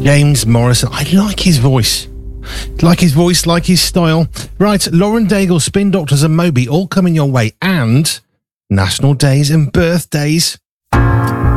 James Morrison. I like his voice. Like his voice, like his style. Right, Lauren Daigle, Spin Doctors and Moby all coming your way. And National Days and Birthdays.